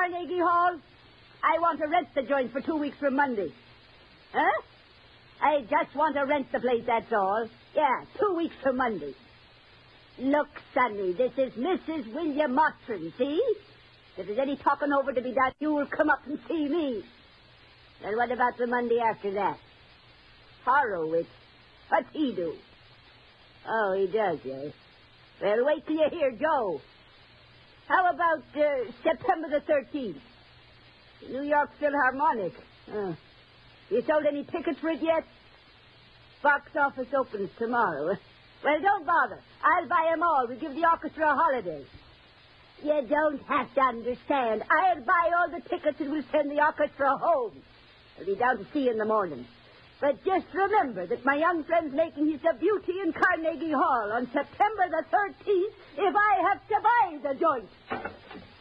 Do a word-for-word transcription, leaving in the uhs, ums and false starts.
Carnegie Hall? I want to rent the joint for two weeks from Monday. Huh? I just want to rent the place, that's all. Yeah, two weeks from Monday. Look, Sonny, this is Missus William Mottram, see? If there's any talking over to be done, you will come up and see me. And what about the Monday after that? Horowitz. What's he do? Oh, he does, yes. Well, wait till you hear Joe. How about uh, September the thirteenth? New York Philharmonic. Oh. You sold any tickets for it yet? Box office opens tomorrow. Well, don't bother. I'll buy them all. We'll give the orchestra a holiday. You don't have to understand. I'll buy all the tickets and we'll send the orchestra home. I'll be down to see you in the morning. But just remember that my young friend's making his debut in Carnegie Hall on September the thirteenth if I have to buy the joint.